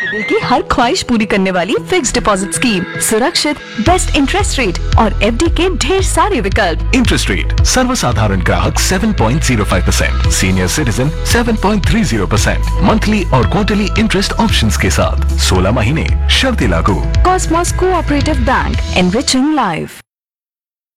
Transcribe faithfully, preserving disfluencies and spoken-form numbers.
दिल की हर ख्वाहिश पूरी करने वाली फिक्स डिपॉजिट स्कीम, सुरक्षित, बेस्ट इंटरेस्ट रेट और एफडी के ढेर सारे विकल्प। इंटरेस्ट रेट सर्वसाधारण ग्राहक सात पॉइंट शून्य पाँच परसेंट, सीनियर सिटीजन सात पॉइंट तीस परसेंट, मंथली और क्वार्टरली इंटरेस्ट ऑप्शंस के साथ सोलह महीने, शर्तें लागू। Cosmos cooperative bank, enriching life.